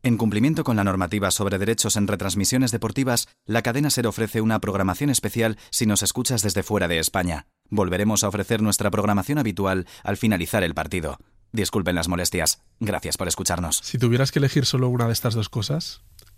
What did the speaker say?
En cumplimiento con la normativa sobre derechos en retransmisiones deportivas, la cadena SER ofrece una programación especial si nos escuchas desde fuera de España. Volveremos a ofrecer nuestra programación habitual al finalizar el partido. Disculpen las molestias. Gracias por escucharnos. Si tuvieras que elegir solo una de estas dos cosas,